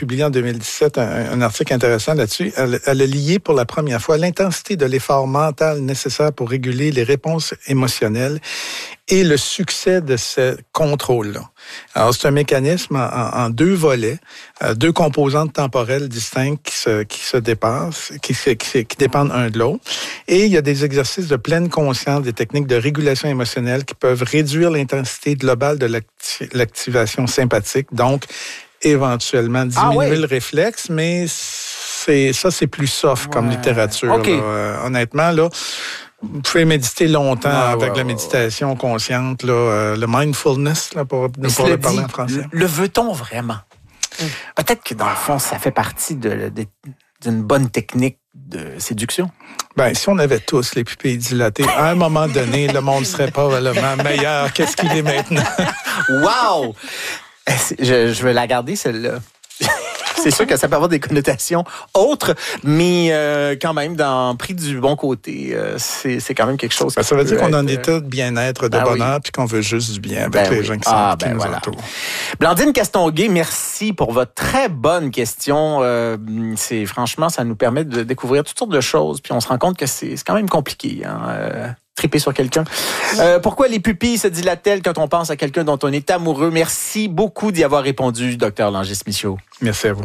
publié en 2017 un article intéressant là-dessus. Elle a lié pour la première fois l'intensité de l'effort mental nécessaire pour réguler les réponses émotionnelles et le succès de ce contrôle-là. Alors, c'est un mécanisme en deux volets, deux composantes temporelles distinctes qui se dépassent, qui dépendent un de l'autre. Et il y a des exercices de pleine conscience, des techniques de régulation émotionnelle qui peuvent réduire l'intensité globale de l'activation sympathique, donc éventuellement diminuer le réflexe, mais c'est plus soft comme littérature. Okay. Là. Honnêtement, là, vous pouvez méditer longtemps avec la méditation consciente, là, le mindfulness, là, pour le parler en français. Le veut-on vraiment? Peut-être que dans le fond, ça fait partie d'une bonne technique de séduction. Ben, si on avait tous les pupilles dilatées, à un moment donné, le monde serait probablement meilleur qu'est-ce qu'il est maintenant. Wow! Je vais la garder, celle-là. C'est sûr que ça peut avoir des connotations autres, mais quand même, pris du bon côté, c'est quand même quelque chose. Ça veut dire qu'on a un état de bien-être, de bonheur, puis qu'on veut juste du bien avec les gens qui nous entourent. Blandine Castonguay, merci pour votre très bonne question. Franchement, ça nous permet de découvrir toutes sortes de choses, puis on se rend compte que c'est quand même compliqué. Triper sur quelqu'un. Pourquoi les pupilles se dilatent-elles quand on pense à quelqu'un dont on est amoureux? Merci beaucoup d'y avoir répondu, Dr Langis-Michaud. Merci à vous.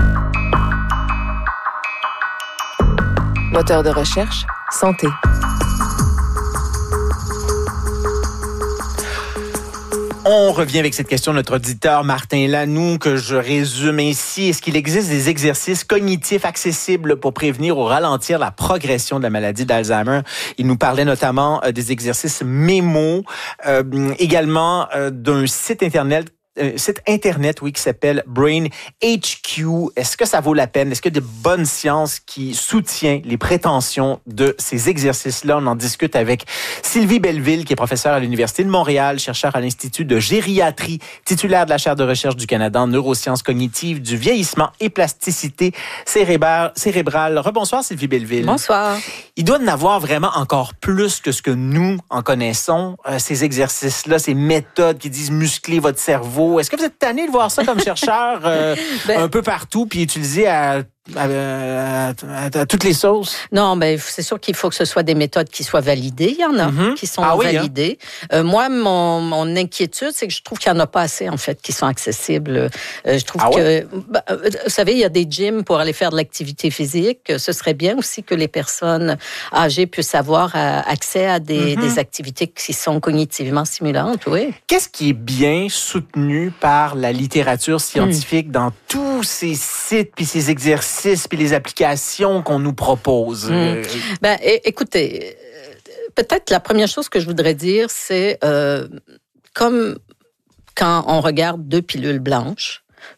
Moteur de recherche, santé. On revient avec cette question de notre auditeur Martin Lanoux, que je résume ainsi. Est-ce qu'il existe des exercices cognitifs accessibles pour prévenir ou ralentir la progression de la maladie d'Alzheimer? Il nous parlait notamment des exercices mémo, également d'un site Internet qui s'appelle Brain HQ. Est-ce que ça vaut la peine? Est-ce qu'il y a de bonnes sciences qui soutient les prétentions de ces exercices-là? On en discute avec Sylvie Belleville, qui est professeure à l'Université de Montréal, chercheur à l'Institut de gériatrie, titulaire de la chaire de recherche du Canada en neurosciences cognitives, du vieillissement et plasticité cérébrale. Rebonsoir, Sylvie Belleville. Bonsoir. Il doit en avoir vraiment encore plus que ce que nous en connaissons, ces exercices-là, ces méthodes qui disent muscler votre cerveau. Est-ce que vous êtes tanné de voir ça comme chercheur un peu partout puis utilisé à toutes les sauces? Non, ben c'est sûr qu'il faut que ce soit des méthodes qui soient validées. Il y en a qui sont validées. Moi, mon inquiétude, c'est que je trouve qu'il n'y en a pas assez, en fait, qui sont accessibles. Je trouve que, vous savez, il y a des gyms pour aller faire de l'activité physique. Ce serait bien aussi que les personnes âgées puissent avoir accès à des activités qui sont cognitivement stimulantes, oui. Qu'est-ce qui est bien soutenu par la littérature scientifique dans tous ces sites puis ces exercices puis les applications qu'on nous propose? Ben, écoutez, peut-être la première chose que je voudrais dire, c'est comme quand on regarde deux pilules blanches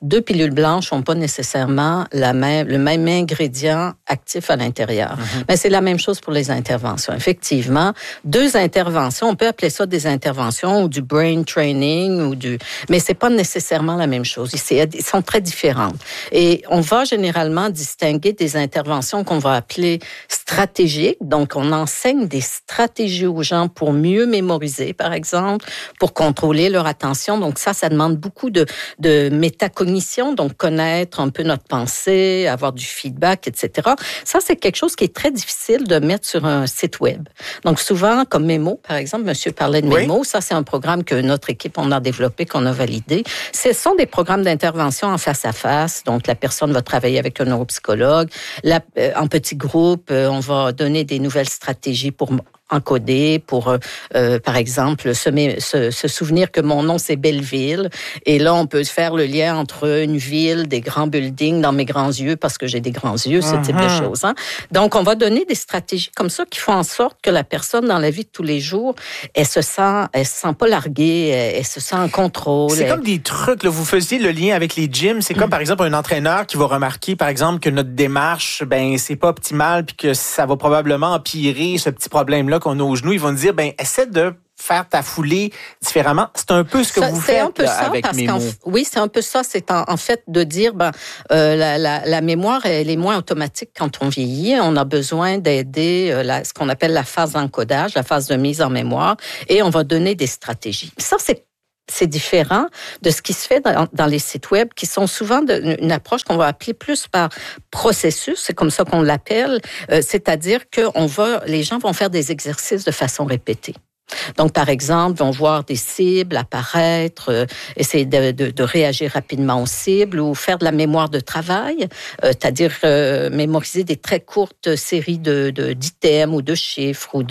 n'ont pas nécessairement le même ingrédient actif à l'intérieur. Mais c'est la même chose pour les interventions. Effectivement, deux interventions, on peut appeler ça des interventions ou du brain training mais c'est pas nécessairement la même chose. Ils sont très différentes. Et on va généralement distinguer des interventions qu'on va appeler stratégiques. Donc, on enseigne des stratégies aux gens pour mieux mémoriser, par exemple, pour contrôler leur attention. Donc, ça demande beaucoup de métacognition, donc connaître un peu notre pensée, avoir du feedback, etc. Ça, c'est quelque chose qui est très difficile de mettre sur un site web. Donc, souvent, comme Mémo, par exemple, monsieur parlait de Mémo, ça, c'est un programme que notre équipe, on a développé, qu'on a validé. Ce sont des programmes d'intervention en face à face. Donc, la personne va travailler avec un neuropsychologue. En petit groupe, on va donner des nouvelles stratégies pour encoder, pour, par exemple, se souvenir que mon nom, c'est Belleville. Et là, on peut faire le lien entre une ville, des grands buildings dans mes grands yeux, parce que j'ai des grands yeux, ce type de choses. Hein? Donc, on va donner des stratégies comme ça qui font en sorte que la personne, dans la vie de tous les jours, elle se sent pas larguée, elle se sent en contrôle. C'est comme des trucs, là, vous faisiez le lien avec les gyms. C'est comme, par exemple, un entraîneur qui va remarquer, par exemple, que notre démarche, c'est pas optimal, puis que ça va probablement empirer ce petit problème-là qu'on a au genou. Ils vont nous dire, essaie de faire ta foulée différemment. C'est un peu ce que vous faites avec Mémo. Oui, c'est un peu ça. C'est en fait de dire, la mémoire, elle est moins automatique quand on vieillit. On a besoin d'aider ce qu'on appelle la phase d'encodage, la phase de mise en mémoire, et on va donner des stratégies. Ça, c'est c'est différent de ce qui se fait dans les sites web, qui sont souvent une approche qu'on va appeler plus par processus, c'est comme ça qu'on l'appelle, c'est-à-dire que les gens vont faire des exercices de façon répétée. Donc, par exemple, vont voir des cibles apparaître, essayer de réagir rapidement aux cibles ou faire de la mémoire de travail, c'est-à-dire mémoriser des très courtes séries d'items ou de chiffres ou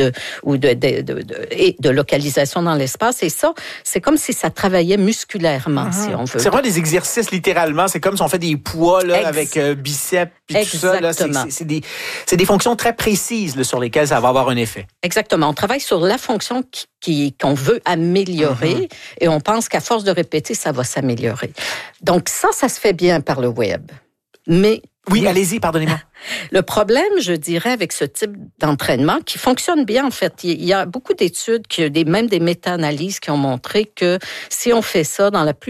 de localisation dans l'espace. Et ça, c'est comme si ça travaillait musculairement, si on veut. C'est vraiment des exercices, littéralement. C'est comme si on fait des poids là, avec biceps et tout ça. Là, c'est des fonctions très précises là, sur lesquelles ça va avoir un effet. Exactement. On travaille sur la fonction qu'on veut améliorer et on pense qu'à force de répéter, ça va s'améliorer. Donc ça se fait bien par le web. Mais oui, allez-y, pardonnez-moi. Le problème, je dirais, avec ce type d'entraînement, qui fonctionne bien, en fait, il y a beaucoup d'études, même des méta-analyses qui ont montré que si on fait ça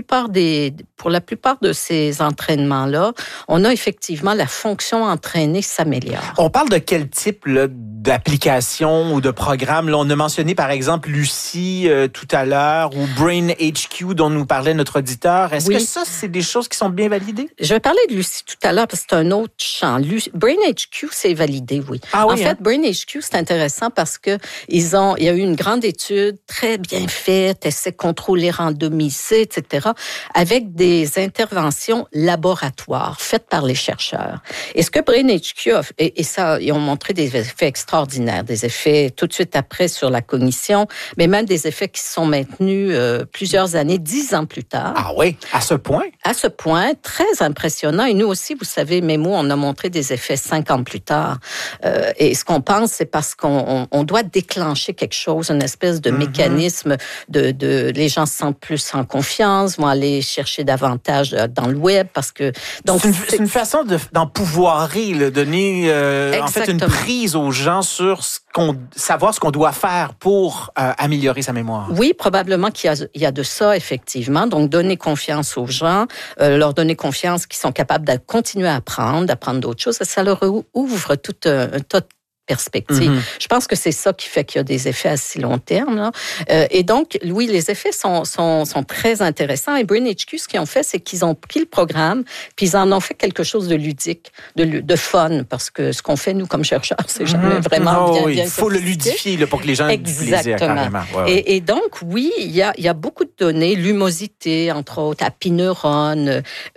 pour la plupart de ces entraînements-là, on a effectivement la fonction entraînée s'améliore. On parle de quel type là, d'application ou de programme? Là, on a mentionné, par exemple, Lucie tout à l'heure ou Brain HQ dont nous parlait notre auditeur. Est-ce que ça, c'est des choses qui sont bien validées? Je vais parler de Lucie tout à l'heure parce que c'est un autre champ. Brain HQ, c'est validé, oui. Ah oui, en fait, Brain HQ, c'est intéressant parce que il y a eu une grande étude très bien faite, essai contrôlé, randomisé, etc., avec des interventions laboratoires faites par les chercheurs. Et ce que Brain HQ a fait, et ça, ils ont montré des effets extraordinaires, des effets tout de suite après sur la cognition, mais même des effets qui se sont maintenus plusieurs années, 10 ans plus tard. Ah oui, à ce point? À ce point, très impressionnant. Et nous aussi, vous savez, Mémo, on a montré des effets 5 ans plus tard. Et ce qu'on pense, c'est parce qu'on doit déclencher quelque chose, une espèce de mécanisme les gens se sentent plus en confiance, vont aller chercher davantage dans le web parce que... Donc, c'est une façon d'empouvoirer, donner en fait une prise aux gens sur savoir ce qu'on doit faire pour améliorer sa mémoire. Oui, probablement qu'il y a de ça, effectivement. Donc, donner confiance aux gens, leur donner confiance qu'ils sont capables de continuer à apprendre, d'apprendre d'autres choses. Ça leur ouvre tout un tas de perspective. Je pense que c'est ça qui fait qu'il y a des effets à si long terme. Là. Et donc, oui, les effets sont très intéressants. Et Brain HQ, ce qu'ils ont fait, c'est qu'ils ont pris le programme, puis ils en ont fait quelque chose de ludique, de fun, parce que ce qu'on fait, nous, comme chercheurs, c'est jamais vraiment bien il faut le ludifier là, pour que les gens aient du plaisir, carrément. Ouais. Et donc, oui, il y a beaucoup de données, l'humosité, entre autres, Happy Neurone.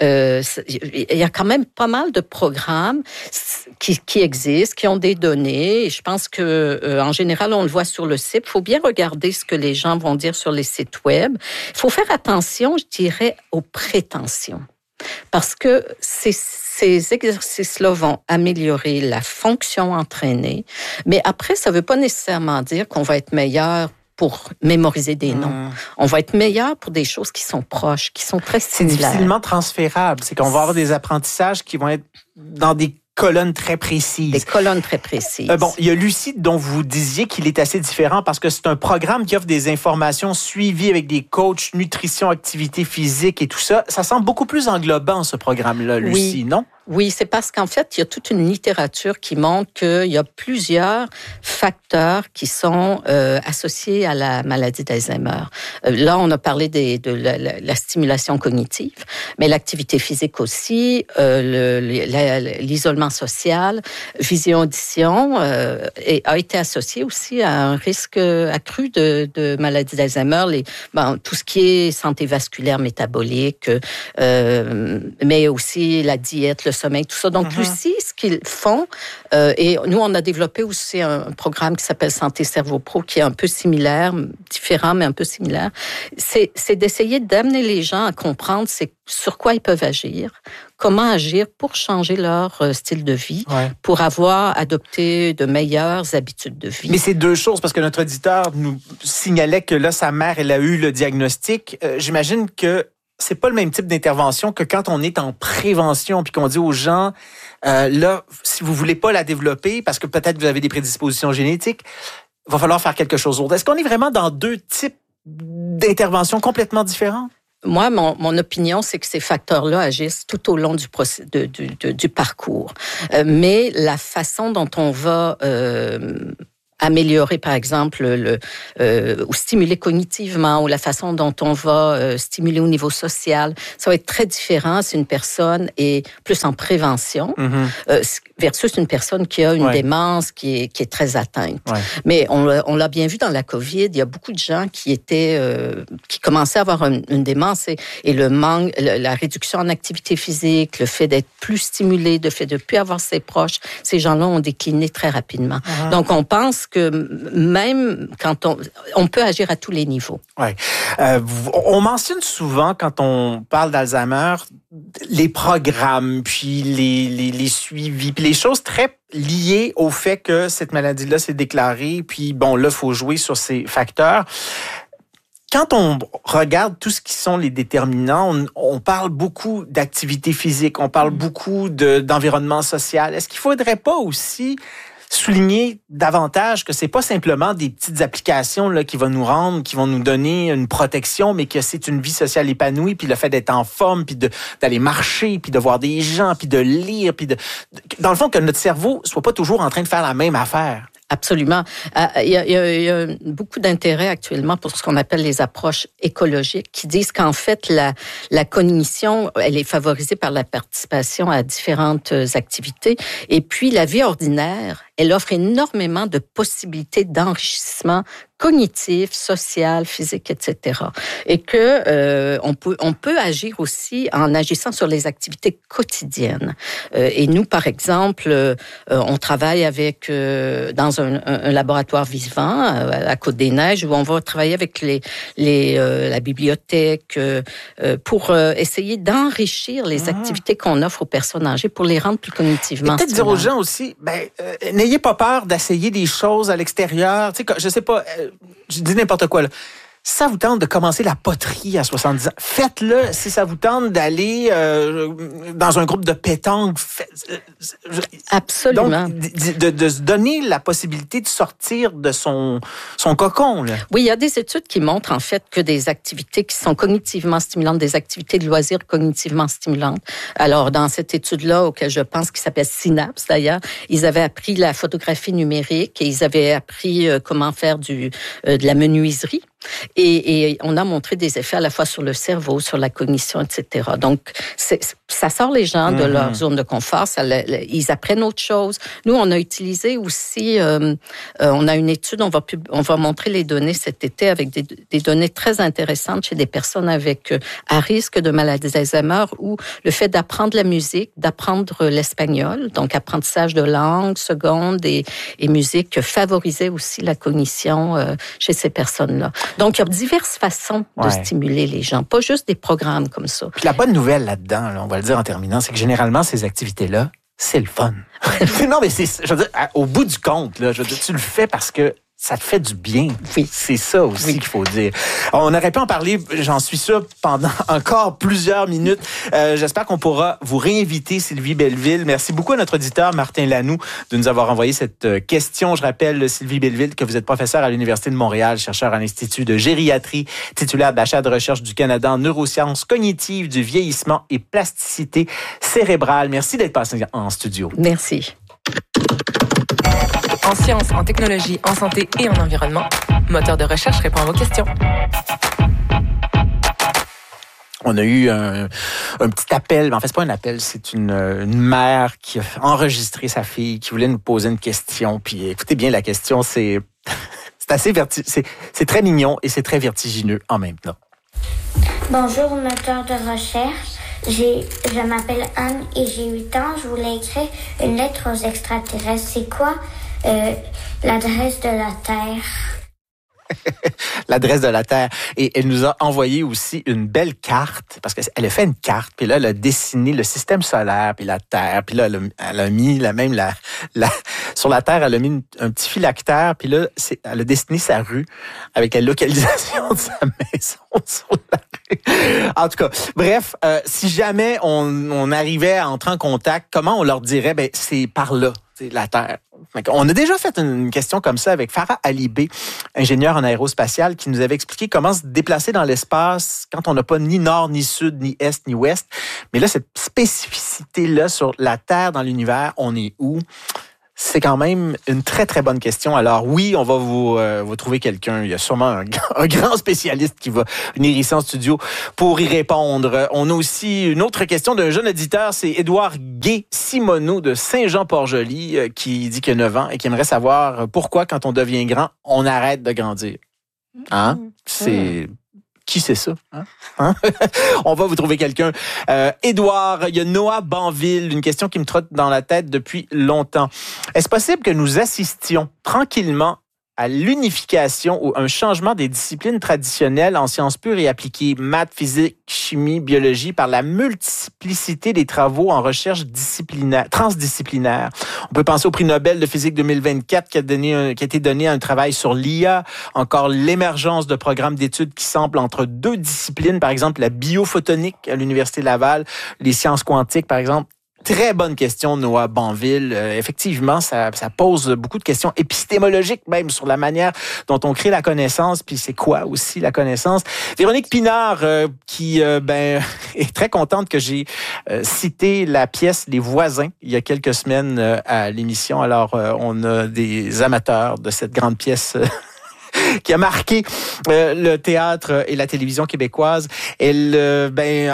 Il y a quand même pas mal de programmes qui existent, qui ont des données. Et je pense que en général, on le voit sur le site. Il faut bien regarder ce que les gens vont dire sur les sites web. Il faut faire attention, je dirais, aux prétentions. Parce que ces exercices-là vont améliorer la fonction entraînée. Mais après, ça ne veut pas nécessairement dire qu'on va être meilleur pour mémoriser des noms. On va être meilleur pour des choses qui sont proches, qui sont très similaires. C'est difficilement transférable. C'est qu'on va avoir des apprentissages qui vont être dans des colonnes très précises. Des colonnes très précises. Bon, il y a Lucie dont vous disiez qu'il est assez différent parce que c'est un programme qui offre des informations suivies avec des coachs, nutrition, activité physique et tout ça. Ça semble beaucoup plus englobant, ce programme-là, Lucie, non? Oui, c'est parce qu'en fait, il y a toute une littérature qui montre qu'il y a plusieurs facteurs qui sont associés à la maladie d'Alzheimer. Là, on a parlé de la stimulation cognitive, mais l'activité physique aussi, l'isolement social, vision-audition a été associé aussi à un risque accru de maladie d'Alzheimer, tout ce qui est santé vasculaire, métabolique, mais aussi la diète, le sommeil, tout ça. Donc, Lucie, ce qu'ils font, et nous, on a développé aussi un programme qui s'appelle Santé Cerveau Pro, qui est un peu similaire, différent, mais un peu similaire. C'est d'essayer d'amener les gens à comprendre sur quoi ils peuvent agir, comment agir pour changer leur style de vie, pour avoir adopté de meilleures habitudes de vie. Mais c'est deux choses, parce que notre auditeur nous signalait que là, sa mère, elle a eu le diagnostic. J'imagine que c'est pas le même type d'intervention que quand on est en prévention puis qu'on dit aux gens, là, si vous voulez pas la développer, parce que peut-être vous avez des prédispositions génétiques, il va falloir faire quelque chose d'autre. Est-ce qu'on est vraiment dans deux types d'interventions complètement différentes? Moi, mon opinion, c'est que ces facteurs-là agissent tout au long du parcours. Mais la façon dont on va améliorer, par exemple, ou stimuler cognitivement, ou la façon dont on va stimuler au niveau social. Ça va être très différent si une personne est plus en prévention versus une personne qui a une démence qui est très atteinte. Ouais. Mais on l'a bien vu dans la COVID, il y a beaucoup de gens qui commençaient à avoir une démence et le manque, la réduction en activité physique, le fait d'être plus stimulé, le fait de ne plus avoir ses proches, ces gens-là ont décliné très rapidement. Donc, on pense que même quand on peut agir à tous les niveaux. Oui. On mentionne souvent, quand on parle d'Alzheimer, les programmes, puis les suivis, puis les choses très liées au fait que cette maladie-là s'est déclarée, puis bon, là, il faut jouer sur ces facteurs. Quand on regarde tout ce qui sont les déterminants, on parle beaucoup d'activité physique, on parle beaucoup d'environnement social. Est-ce qu'il ne faudrait pas aussi souligner davantage que c'est pas simplement des petites applications là qui vont nous donner une protection, mais que c'est une vie sociale épanouie, puis le fait d'être en forme, puis d'aller marcher, puis de voir des gens, puis de lire, puis dans le fond que notre cerveau soit pas toujours en train de faire la même affaire. Absolument. Il y a beaucoup d'intérêt actuellement pour ce qu'on appelle les approches écologiques qui disent qu'en fait, la cognition, elle est favorisée par la participation à différentes activités. Et puis, la vie ordinaire, elle offre énormément de possibilités d'enrichissement cognitif, social, physique, etc. Et que on peut agir aussi en agissant sur les activités quotidiennes. Et nous, par exemple, on travaille avec dans un laboratoire vivant à Côte-des-Neiges où on va travailler avec la bibliothèque pour essayer d'enrichir les activités qu'on offre aux personnes âgées pour les rendre plus cognitivement peut-être dire aux gens aussi, n'ayez pas peur d'essayer des choses à l'extérieur. Tu sais, je sais pas, je dis n'importe quoi là. Si ça vous tente de commencer la poterie à 70 ans, faites-le. Si ça vous tente d'aller dans un groupe de pétanque, absolument. Donc, de se donner la possibilité de sortir de son cocon. Là. Oui, il y a des études qui montrent en fait que des activités qui sont cognitivement stimulantes, des activités de loisirs cognitivement stimulantes. Alors, dans cette étude-là, auquel je pense qui s'appelle Synapse d'ailleurs, ils avaient appris la photographie numérique et ils avaient appris comment faire de la menuiserie. Et on a montré des effets à la fois sur le cerveau, sur la cognition, etc. Donc, ça sort les gens de leur zone de confort, ils apprennent autre chose. Nous, on a utilisé aussi, on a une étude, on va montrer les données cet été avec des données très intéressantes chez des personnes à risque de maladie d'Alzheimer où le fait d'apprendre la musique, d'apprendre l'espagnol, donc apprentissage de langue, seconde et musique favorisait aussi la cognition chez ces personnes-là. Donc, il y a diverses façons de stimuler les gens, pas juste des programmes comme ça. Puis la bonne nouvelle là-dedans, on va le dire en terminant, c'est que généralement, ces activités-là, c'est le fun. Non, mais je veux dire, au bout du compte, là, je veux dire, tu le fais parce que ça te fait du bien. Oui. C'est ça aussi qu'il faut dire. On aurait pu en parler, j'en suis sûr, pendant encore plusieurs minutes. J'espère qu'on pourra vous réinviter, Sylvie Belleville. Merci beaucoup à notre auditeur, Martin Lanoux, de nous avoir envoyé cette question. Je rappelle, Sylvie Belleville, que vous êtes professeure à l'Université de Montréal, chercheur à l'Institut de gériatrie, titulaire de la chaire de recherche du Canada en neurosciences cognitives, du vieillissement et plasticité cérébrale. Merci d'être passé en studio. Merci. En sciences, en technologie, en santé et en environnement, Moteur de recherche répond à vos questions. On a eu un petit appel, en fait, c'est pas un appel, c'est une mère qui a enregistré sa fille, qui voulait nous poser une question. Puis écoutez bien la question, c'est assez c'est très mignon et c'est très vertigineux en même temps. Bonjour, moteur de recherche. Je m'appelle Anne et j'ai 8 ans. Je voulais écrire une lettre aux extraterrestres. C'est quoi l'adresse de la Terre? L'adresse de la Terre. Et elle nous a envoyé aussi une belle carte, parce qu'elle a fait une carte, puis là, elle a dessiné le système solaire, puis la Terre, puis là, elle a mis sur la Terre, elle a mis un petit phylactère, puis là, elle a dessiné sa rue avec la localisation de sa maison sur la rue. En tout cas, bref, si jamais on arrivait à entrer en contact, comment on leur dirait, c'est par là. C'est la Terre. On a déjà fait une question comme ça avec Farah Alibé, ingénieur en aérospatiale, qui nous avait expliqué comment se déplacer dans l'espace quand on n'a pas ni nord, ni sud, ni est, ni ouest. Mais là, cette spécificité-là sur la Terre dans l'univers, on est où? C'est quand même une très, très bonne question. Alors oui, on va vous trouver quelqu'un. Il y a sûrement un grand spécialiste qui va venir ici en studio pour y répondre. On a aussi une autre question d'un jeune auditeur. C'est Édouard Gay-Simoneau de Saint-Jean-Port-Joli qui dit qu'il a 9 ans et qui aimerait savoir pourquoi, quand on devient grand, on arrête de grandir. Hein? C'est... Qui c'est ça? Hein? On va vous trouver quelqu'un. Édouard, il y a Noah Banville, une question qui me trotte dans la tête depuis longtemps. Est-ce possible que nous assistions tranquillement à l'unification ou un changement des disciplines traditionnelles en sciences pures et appliquées, maths, physique, chimie, biologie, par la multiplicité des travaux en recherche transdisciplinaire? On peut penser au prix Nobel de physique 2024 qui a été donné à un travail sur l'IA, encore l'émergence de programmes d'études qui semblent entre 2 disciplines, par exemple la biophotonique à l'Université Laval, les sciences quantiques, par exemple. Très bonne question, Noah Banville. Effectivement, ça pose beaucoup de questions épistémologiques même sur la manière dont on crée la connaissance, puis c'est quoi aussi la connaissance. Véronique Pinard, qui est très contente que j'ai cité la pièce Les Voisins il y a quelques semaines à l'émission. Alors, on a des amateurs de cette grande pièce qui a marqué le théâtre et la télévision québécoise. Elle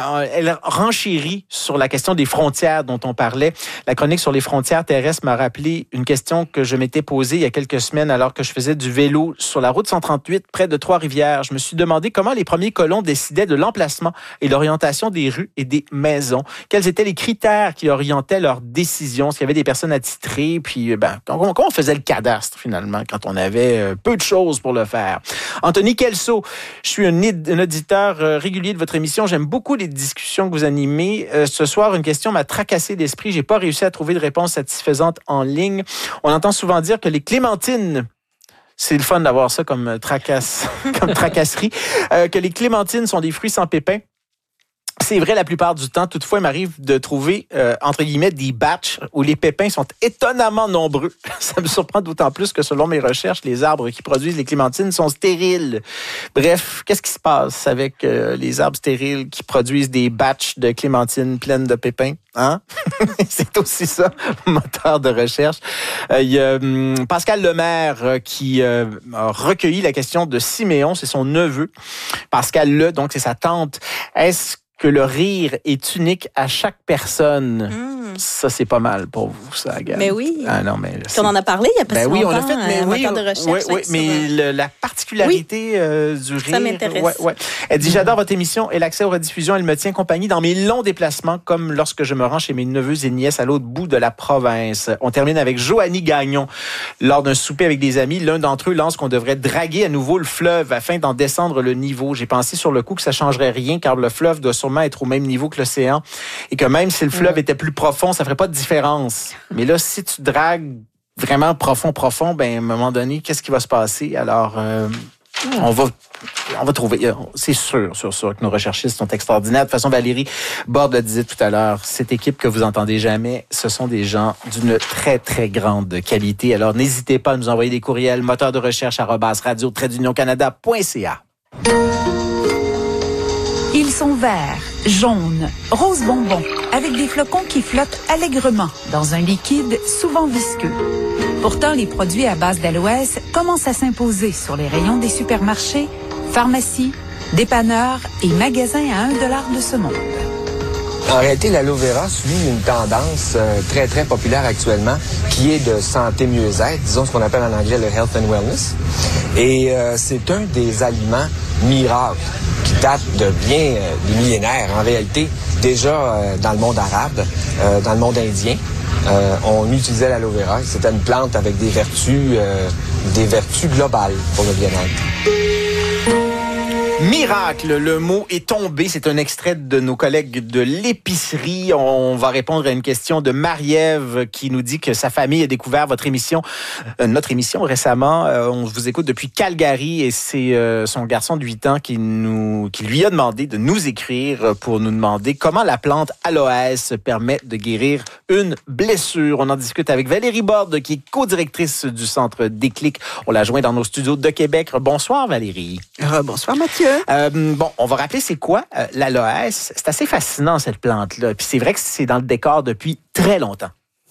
renchérit sur la question des frontières dont on parlait. La chronique sur les frontières terrestres m'a rappelé une question que je m'étais posée il y a quelques semaines alors que je faisais du vélo sur la route 138 près de Trois-Rivières. Je me suis demandé comment les premiers colons décidaient de l'emplacement et l'orientation des rues et des maisons. Quels étaient les critères qui orientaient leurs décisions? S'il y avait des personnes attitrées, puis comment on faisait le cadastre finalement quand on avait peu de choses pour le faire. Anthony Kelso, je suis un auditeur régulier de votre émission. J'aime beaucoup les discussions que vous animez. Ce soir, une question m'a tracassé l'esprit. J'ai pas réussi à trouver de réponse satisfaisante en ligne. On entend souvent dire que les clémentines, c'est le fun d'avoir ça comme tracasserie, que les clémentines sont des fruits sans pépins. C'est vrai la plupart du temps. Toutefois, il m'arrive de trouver, entre guillemets, des batchs où les pépins sont étonnamment nombreux. Ça me surprend d'autant plus que selon mes recherches, les arbres qui produisent les clémentines sont stériles. Bref, qu'est-ce qui se passe avec les arbres stériles qui produisent des batchs de clémentines pleines de pépins? Hein? C'est aussi ça, moteur de recherche. Il y a Pascal Lemaire qui a recueilli la question de Siméon, c'est son neveu. Pascal donc c'est sa tante. Est-ce que le rire est unique à chaque personne? Ça, c'est pas mal pour vous, ça, Agathe. Mais oui. Ah non, mais on en a parlé il y a pas si longtemps. Oui, on l'a fait, mais oui. De recherche, oui, mais la particularité du rire. Ça m'intéresse. Ouais. Elle dit, j'adore votre émission et l'accès aux rediffusions. Elle me tient compagnie dans mes longs déplacements, comme lorsque je me rends chez mes neveux et nièces à l'autre bout de la province. On termine avec Joanie Gagnon. Lors d'un souper avec des amis, l'un d'entre eux lance qu'on devrait draguer à nouveau le fleuve afin d'en descendre le niveau. J'ai pensé sur le coup que ça changerait rien, car le fleuve doit sûrement être au même niveau que l'océan et que même si le fleuve était plus profond, ça ferait pas de différence. Mais là, si tu dragues vraiment profond, à un moment donné, qu'est-ce qui va se passer? Alors, on va trouver, c'est sûr que nos recherchistes sont extraordinaires. De toute façon, Valérie Borde le disait tout à l'heure, cette équipe que vous entendez jamais, ce sont des gens d'une très, très grande qualité. Alors, n'hésitez pas à nous envoyer des courriels, moteur de recherche @radio-canada.ca. Ils sont verts, jaunes, rose bonbon, avec des flocons qui flottent allègrement dans un liquide souvent visqueux. Pourtant, les produits à base d'aloès commencent à s'imposer sur les rayons des supermarchés, pharmacies, dépanneurs et magasins à $1 de ce monde. En réalité, l'aloe vera suit une tendance très, très populaire actuellement qui est de santé mieux-être, disons ce qu'on appelle en anglais le health and wellness. Et c'est un des aliments miracles qui date de bien des millénaires. En réalité, déjà dans le monde arabe, dans le monde indien, on utilisait l'aloe vera. C'était une plante avec des vertus globales pour le bien-être. Miracle, le mot est tombé. C'est un extrait de nos collègues de l'épicerie. On va répondre à une question de Marie-Ève qui nous dit que sa famille a découvert notre émission récemment. On vous écoute depuis Calgary et c'est son garçon de 8 ans qui lui a demandé de nous écrire pour nous demander comment la plante aloès permet de guérir une blessure. On en discute avec Valérie Borde qui est co-directrice du Centre Déclic. On l'a joint dans nos studios de Québec. Bonsoir Valérie. Bonsoir Mathieu. On va rappeler c'est quoi l'aloès. C'est assez fascinant cette plante-là. Puis c'est vrai que c'est dans le décor depuis très longtemps.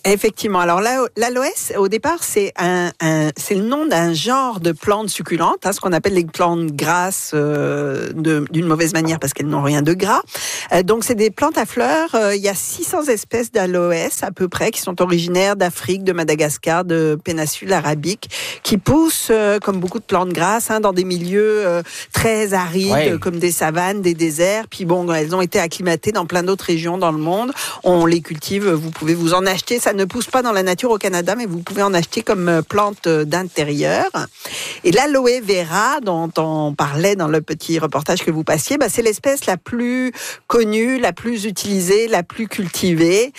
Effectivement. Alors l'aloès, au départ, c'est c'est le nom d'un genre de plantes succulentes, ce qu'on appelle les plantes grasses d'une mauvaise manière parce qu'elles n'ont rien de gras. Donc c'est des plantes à fleurs. Il y a 600 espèces d'aloès à peu près qui sont originaires d'Afrique, de Madagascar, de péninsule arabique, qui poussent comme beaucoup de plantes grasses dans des milieux très arides comme des savanes, des déserts. Puis bon, elles ont été acclimatées dans plein d'autres régions dans le monde. On les cultive. Vous pouvez vous en acheter. Ça ne pousse pas dans la nature au Canada, mais vous pouvez en acheter comme plante d'intérieur. Et l'aloe vera, dont on parlait dans le petit reportage que vous passiez, c'est l'espèce la plus connue, la plus utilisée, la plus cultivée.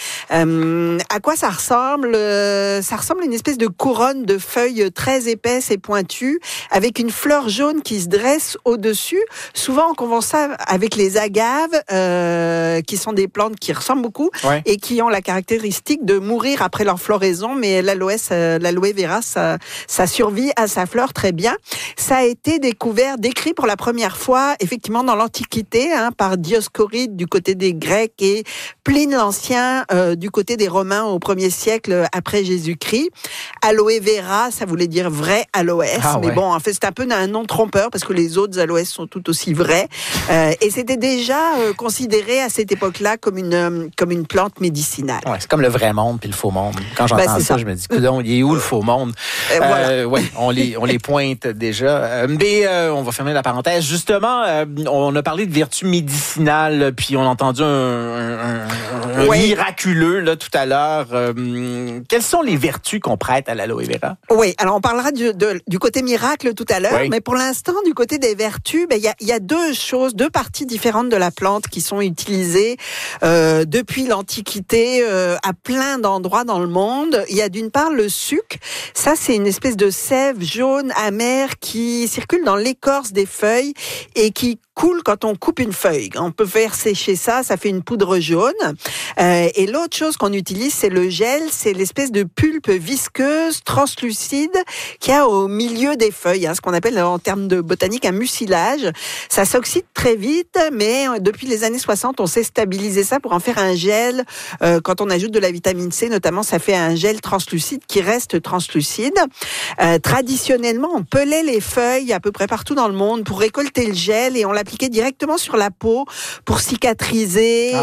À quoi ça ressemble? Ça ressemble à une espèce de couronne de feuilles très épaisses et pointues, avec une fleur jaune qui se dresse au-dessus. Souvent, on confond ça avec les agaves, qui sont des plantes qui ressemblent beaucoup et qui ont la caractéristique de mourir après leur floraison, mais l'aloe vera, ça survit à sa fleur très bien. Ça a été décrit pour la première fois, effectivement, dans l'Antiquité, par Dioscoride du côté des Grecs et Pline l'Ancien du côté des Romains au 1er siècle après Jésus-Christ. Aloe vera, ça voulait dire vrai aloès, mais bon, en fait, c'est un peu un nom trompeur parce que les autres aloès sont tout aussi vrais. Et c'était déjà considéré à cette époque-là comme une plante médicinale. Ouais, c'est comme le vrai monde puis le faux monde. Quand j'entends ça, je me dis, coudonc, il est où le faux monde? Voilà. On les pointe déjà. Mais on va fermer la parenthèse. Justement, on a parlé de vertus médicinales, puis on a entendu un miraculeux là, tout à l'heure. Quelles sont les vertus qu'on prête à l'aloe vera? Oui, alors on parlera du côté miracle tout à l'heure, mais pour l'instant, du côté des vertus, il y a deux parties différentes de la plante qui sont utilisées depuis l'Antiquité à plein d'endroits dans le monde. Il y a d'une part le suc. Ça, c'est une espèce de sève jaune amère qui circule dans l'écorce des feuilles et qui coule quand on coupe une feuille. On peut faire sécher ça fait une poudre jaune. Et l'autre chose qu'on utilise, c'est le gel. C'est l'espèce de pulpe visqueuse, translucide, qu'il y a au milieu des feuilles, ce qu'on appelle en termes de botanique un mucilage. Ça s'oxyde très vite, mais depuis les années 60, on sait stabiliser ça pour en faire un gel. Quand on ajoute de la vitamine C, notamment, ça fait un gel translucide qui reste translucide. Traditionnellement, on pelait les feuilles à peu près partout dans le monde pour récolter le gel et on l'appliquait directement sur la peau pour cicatriser.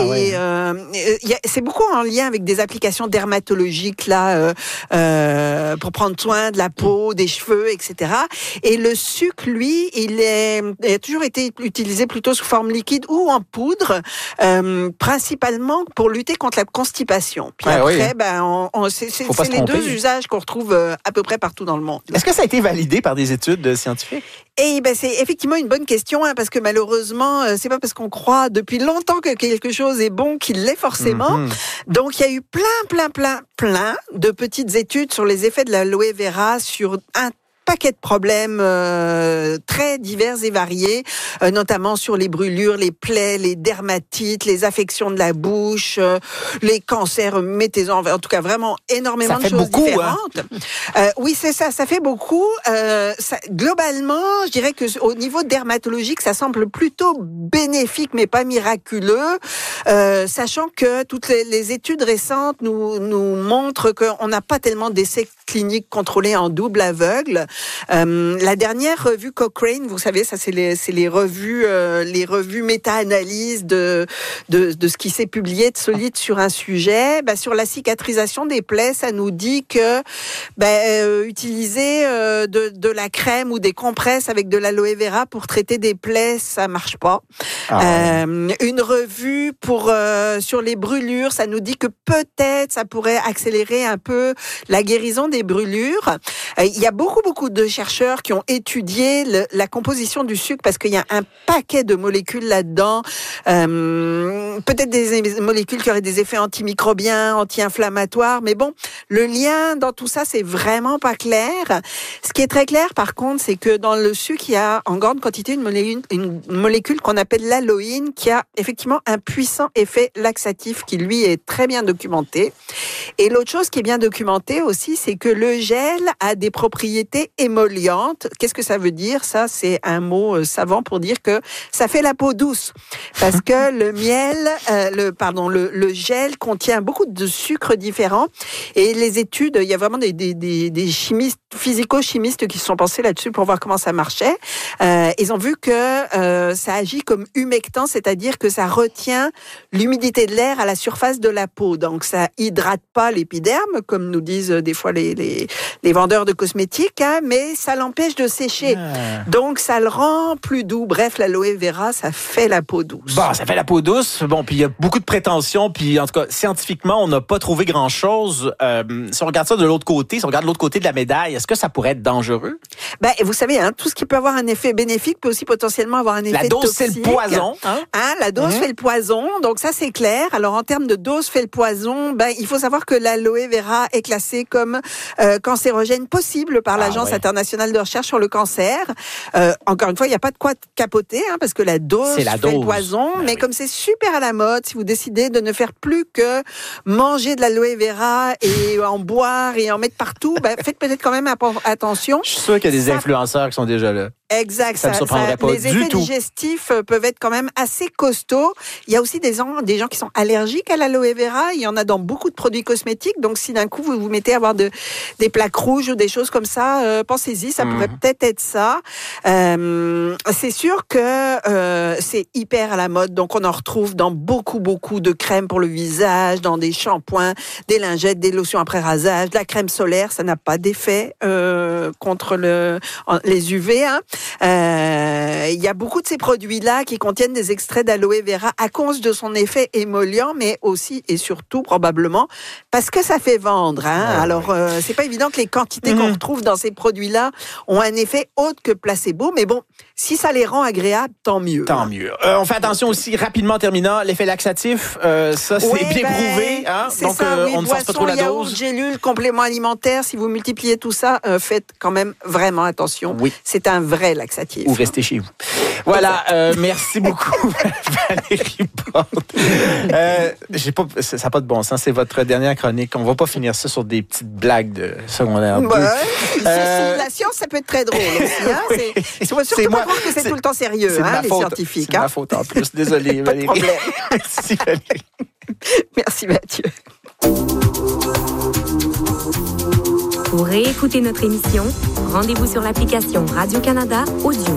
C'est beaucoup en lien avec des applications dermatologiques là, pour prendre soin de la peau, des cheveux, etc. Et le suc, lui, il a toujours été utilisé plutôt sous forme liquide ou en poudre, principalement pour lutter contre la constipation. Puis après, c'est les deux usages qu'on retrouve à peu près partout dans le monde. Est-ce que ça a été validé par des études scientifiques? Et c'est effectivement une bonne question, parce que malheureusement, c'est pas parce qu'on croit depuis longtemps que quelque chose est bon qu'il l'est forcément. Donc il y a eu plein de petites études sur les effets de l'aloe vera sur un paquet de problèmes très divers et variés, notamment sur les brûlures, les plaies, les dermatites, les affections de la bouche, les cancers, mettez-en, en tout cas vraiment énormément de choses différentes. Oui, c'est ça, ça fait beaucoup. Globalement, je dirais que au niveau dermatologique, ça semble plutôt bénéfique, mais pas miraculeux, sachant que toutes les études récentes nous montrent qu'on n'a pas tellement d'essais cliniques contrôlés en double aveugle. La dernière revue Cochrane, vous savez, ça c'est les revues méta-analyses de ce qui s'est publié de solide sur un sujet. Sur la cicatrisation des plaies, ça nous dit que utiliser de la crème ou des compresses avec de l'aloe vera pour traiter des plaies, ça marche pas. Une revue sur les brûlures, ça nous dit que peut-être ça pourrait accélérer un peu la guérison des brûlures. Il y a beaucoup de chercheurs qui ont étudié la composition du sucre parce qu'il y a un paquet de molécules là-dedans. Peut-être des molécules qui auraient des effets antimicrobiens, anti-inflammatoires, mais bon, le lien dans tout ça, c'est vraiment pas clair. Ce qui est très clair, par contre, c'est que dans le sucre, il y a en grande quantité une molécule qu'on appelle l'aloïne, qui a effectivement un puissant effet laxatif qui, lui, est très bien documenté. Et l'autre chose qui est bien documentée aussi, c'est que le gel a des propriétés émollientes. Qu'est-ce que ça veut dire? Ça, c'est un mot savant pour dire que ça fait la peau douce. Parce que le miel, le gel contient beaucoup de sucres différents. Et les études, il y a vraiment des chimistes, physico-chimistes qui se sont pensés là-dessus pour voir comment ça marchait. Ils ont vu que ça agit comme humectant, c'est-à-dire que ça retient l'humidité de l'air à la surface de la peau. Donc, ça hydrate pas l'épiderme, comme nous disent des fois les vendeurs de cosmétiques, hein, mais ça l'empêche de sécher. Donc, ça le rend plus doux. Bref, l'aloe vera, ça fait la peau douce. Bon, ça fait la peau douce. Bon, puis il y a beaucoup de prétentions. Puis en tout cas, scientifiquement, on n'a pas trouvé grand-chose. Si on regarde ça de l'autre côté, si on regarde l'autre côté de la médaille, est-ce que ça pourrait être dangereux? Ben, vous savez, hein, tout ce qui peut avoir un effet bénéfique peut aussi potentiellement avoir un effet toxique. La dose, c'est le poison. Hein? La dose fait le poison. Donc ça, c'est clair. Alors, en termes de dose fait le poison, ben, il faut savoir que l'aloe vera est classée comme cancérogène possible par l'Agence internationale de recherche sur le cancer. Encore une fois, il n'y a pas de quoi capoter, hein, parce que la dose fait le poison. Mais comme c'est super à la mode, si vous décidez de ne faire plus que manger de l'aloe vera et en boire et en mettre partout, ben, faites peut-être quand même attention. Je suis sûr qu'il y a des influenceurs qui sont déjà là. Exact. Ça me surprendrait pas les effets digestifs peuvent être quand même assez costauds. Il y a aussi des gens qui sont allergiques à l'aloe vera. Il y en a dans beaucoup de produits cosmétiques. Donc, si d'un coup, vous vous mettez à avoir des plaques rouges ou des choses comme ça, pensez-y, ça pourrait peut-être être ça. C'est sûr que c'est hyper à la mode. Donc, on en retrouve dans beaucoup de crèmes pour le visage, dans des shampoings, des lingettes, des lotions après rasage, de la crème solaire. Ça n'a pas d'effet contre les UV, hein. Il y a beaucoup de ces produits-là qui contiennent des extraits d'aloe vera à cause de son effet émollient, mais aussi et surtout probablement parce que ça fait vendre. Hein. Alors, c'est pas évident que les quantités qu'on retrouve dans ces produits-là ont un effet autre que placebo, mais bon, si ça les rend agréables, tant mieux. Tant mieux. On fait attention aussi, rapidement en terminant, l'effet laxatif, ça c'est bien prouvé. Hein? Donc, on ne force pas trop la dose. Gélules, compléments alimentaires, si vous multipliez tout ça, faites quand même vraiment attention. Oui. C'est un vrai laxatif. Ou restez chez vous. Voilà, merci beaucoup Valérie Plante. Ça n'a pas de bon sens, c'est votre dernière chronique. On ne va pas finir ça sur des petites blagues de secondaire 2. La science, ça peut être très drôle aussi. Hein? Oui. Faut surtout pas croire que c'est tout le temps sérieux, hein, les scientifiques. C'est ma faute en plus. Désolé Valérie. Pas de problème. Merci Valérie. Merci Mathieu. Pour réécouter notre émission, rendez-vous sur l'application Radio-Canada Audio.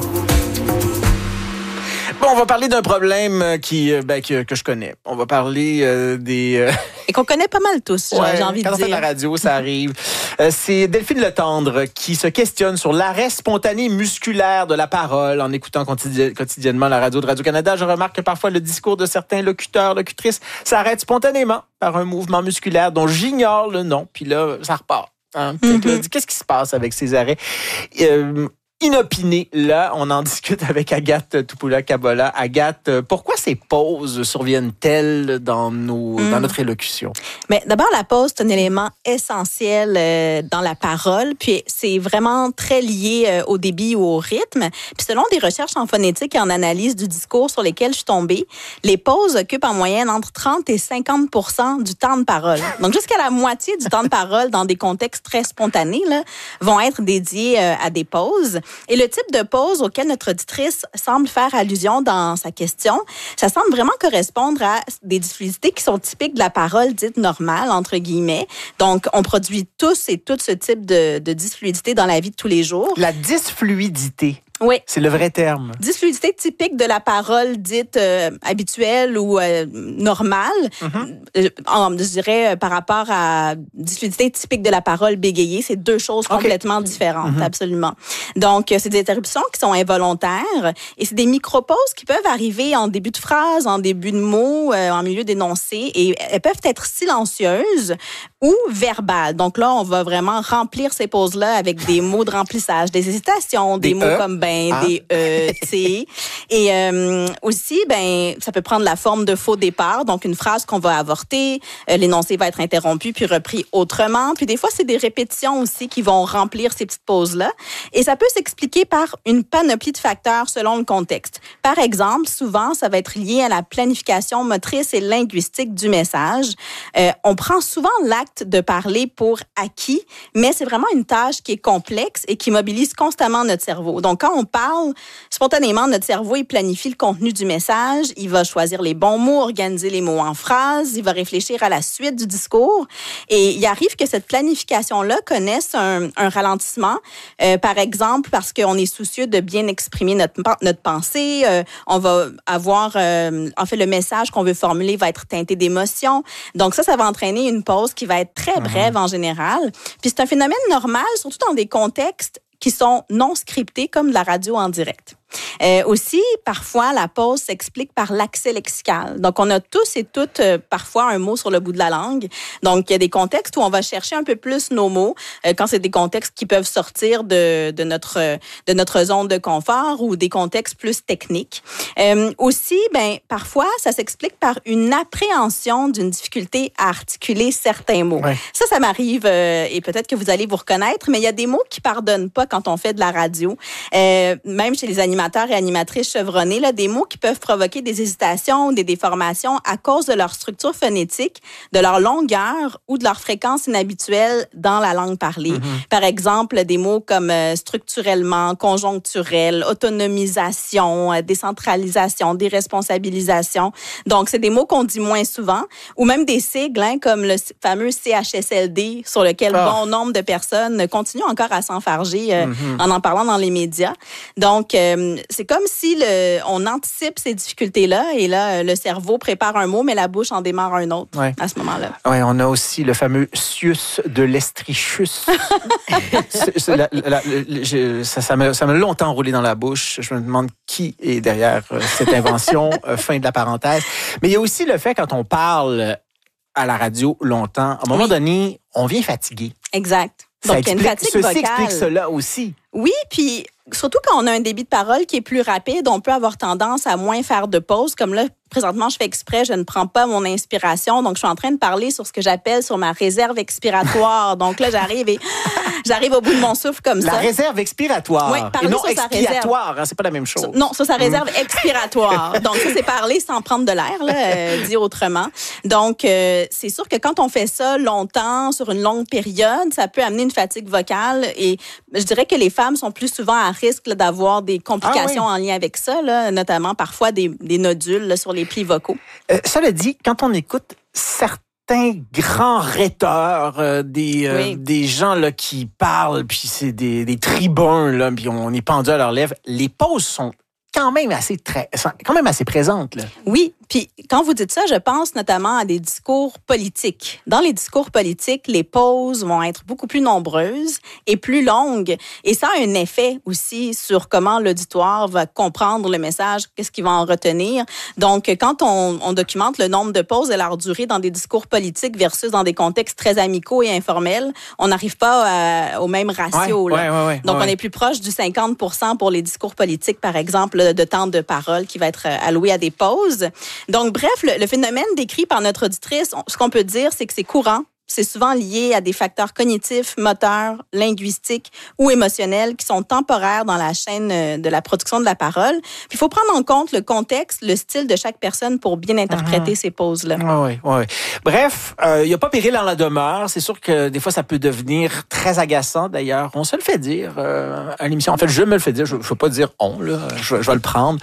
Bon, on va parler d'un problème que je connais. On va parler des... Et qu'on connaît pas mal tous, j'ai envie de dire. Quand on fait de la radio, ça arrive. C'est Delphine Letendre qui se questionne sur l'arrêt spontané musculaire de la parole en écoutant quotidiennement la radio de Radio-Canada. Je remarque que parfois le discours de certains locuteurs, locutrices s'arrête spontanément par un mouvement musculaire dont j'ignore le nom. Puis là, ça repart. Hein? Qu'est-ce qui se passe avec ces arrêts? Inopiné, là, on en discute avec Agathe Tupoula-Kabola. Agathe, pourquoi ces pauses surviennent-elles dans notre élocution? Mais d'abord, la pause, c'est un élément essentiel dans la parole, puis c'est vraiment très lié au débit ou au rythme. Puis selon des recherches en phonétique et en analyse du discours sur lesquelles je suis tombée, les pauses occupent en moyenne entre 30 et 50% du temps de parole. Donc, jusqu'à la moitié du temps de parole dans des contextes très spontanés là, vont être dédiés à des pauses. Et le type de pause auquel notre auditrice semble faire allusion dans sa question, ça semble vraiment correspondre à des disfluidités qui sont typiques de la parole dite normale, entre guillemets. Donc, on produit tous et toutes ce type de disfluidité dans la vie de tous les jours. La disfluidité. Oui. C'est le vrai terme. Disfluidité typique de la parole dite habituelle ou normale. Je dirais par rapport à disfluidité typique de la parole bégayée, c'est deux choses complètement différentes, absolument. Donc, c'est des interruptions qui sont involontaires et c'est des micro-pauses qui peuvent arriver en début de phrase, en début de mot, en milieu d'énoncé et elles peuvent être silencieuses ou verbales. Donc là, on va vraiment remplir ces pauses-là avec des mots de remplissage, des hésitations, des mots comme ben des T. Et aussi, ça peut prendre la forme de faux départ. Donc, une phrase qu'on va avorter, l'énoncé va être interrompu puis repris autrement. Puis des fois, c'est des répétitions aussi qui vont remplir ces petites pauses-là. Et ça peut s'expliquer par une panoplie de facteurs selon le contexte. Par exemple, souvent, ça va être lié à la planification motrice et linguistique du message. On prend souvent l'acte de parler pour acquis, mais c'est vraiment une tâche qui est complexe et qui mobilise constamment notre cerveau. Donc, quand on parle, spontanément, notre cerveau, il planifie le contenu du message, il va choisir les bons mots, organiser les mots en phrases, il va réfléchir à la suite du discours. Et il arrive que cette planification-là connaisse un ralentissement, par exemple, parce qu'on est soucieux de bien exprimer notre pensée. On va avoir, en fait, le message qu'on veut formuler va être teinté d'émotions. Donc ça va entraîner une pause qui va être très brève en général. Puis c'est un phénomène normal, surtout dans des contextes qui sont non scriptés, comme de la radio en direct. Aussi, parfois, la pause s'explique par l'accès lexical. Donc, on a tous et toutes parfois un mot sur le bout de la langue. Donc, il y a des contextes où on va chercher un peu plus nos mots, quand c'est des contextes qui peuvent sortir de notre zone de confort ou des contextes plus techniques. Aussi, parfois, ça s'explique par une appréhension d'une difficulté à articuler certains mots. Ouais. Ça m'arrive, et peut-être que vous allez vous reconnaître, mais il y a des mots qui pardonnent pas quand on fait de la radio. Même chez les animateurs et animatrices chevronnés, là, des mots qui peuvent provoquer des hésitations, des déformations à cause de leur structure phonétique, de leur longueur ou de leur fréquence inhabituelle dans la langue parlée. Par exemple, des mots comme structurellement, conjoncturel, autonomisation, décentralisation, déresponsabilisation. Donc, c'est des mots qu'on dit moins souvent, ou même des sigles, comme le fameux CHSLD, sur lequel bon nombre de personnes continuent encore à s'enfarger en parlant dans les médias. Donc, c'est comme si on anticipe ces difficultés-là et là, le cerveau prépare un mot, mais la bouche en démarre un autre à ce moment-là. Oui, on a aussi le fameux sius de l'estrichus. Ça m'a longtemps roulé dans la bouche. Je me demande qui est derrière cette invention. Fin de la parenthèse. Mais il y a aussi le fait, quand on parle à la radio longtemps, à un moment donné, on vient fatigué. Exact. Donc, il y a une fatigue vocale. Ceci explique cela aussi. Oui, puis surtout quand on a un débit de parole qui est plus rapide, on peut avoir tendance à moins faire de pauses. Comme là, présentement, je fais exprès, je ne prends pas mon inspiration. Donc, je suis en train de parler sur ce que j'appelle sur ma réserve expiratoire. Donc là, j'arrive au bout de mon souffle comme ça. La réserve expiratoire. Oui, et non expiatoire. C'est pas la même chose. Non, ça, réserve expiratoire. Donc, ça, c'est parler sans prendre de l'air, là, dit autrement. Donc, c'est sûr que quand on fait ça longtemps, sur une longue période, ça peut amener une fatigue vocale. Et je dirais que les femmes sont plus souvent à risque là, d'avoir des complications en lien avec ça, là, notamment parfois des nodules là, sur les plis vocaux. Cela dit, quand on écoute certains grands rhéteurs, des gens là, qui parlent, puis c'est des tribuns, là, puis on est pendu à leurs lèvres, les pauses sont quand même assez présentes. Là. Oui, puis quand vous dites ça, je pense notamment à des discours politiques. Dans les discours politiques, les pauses vont être beaucoup plus nombreuses et plus longues. Et ça a un effet aussi sur comment l'auditoire va comprendre le message, qu'est-ce qu'il va en retenir. Donc, quand on documente le nombre de pauses et leur durée dans des discours politiques versus dans des contextes très amicaux et informels, on n'arrive pas au même ratio. Donc, on est plus proche du 50% pour les discours politiques, par exemple, de temps de parole qui va être alloué à des pauses. Donc, bref, le phénomène décrit par notre auditrice, ce qu'on peut dire, c'est que c'est courant. C'est souvent lié à des facteurs cognitifs, moteurs, linguistiques ou émotionnels qui sont temporaires dans la chaîne de la production de la parole. Puis, il faut prendre en compte le contexte, le style de chaque personne pour bien interpréter ces pauses-là. Oui. Bref, il n'y a pas péril en la demeure. C'est sûr que des fois, ça peut devenir très agaçant. D'ailleurs, on se le fait dire à l'émission. En fait, je me le fais dire. Je ne veux pas dire on, là. Je vais le prendre.